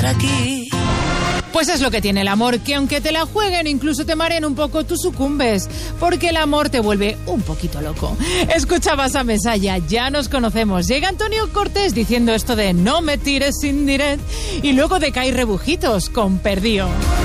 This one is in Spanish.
aquí. Pues es lo que tiene el amor, que aunque te la jueguen, incluso te mareen un poco, tú sucumbes, porque el amor te vuelve un poquito loco. Escuchabas a Mesaya, ya nos conocemos. Llega Antonio Cortés diciendo esto de no me tires sin direct, y luego de Caí Rebujitos con Perdió.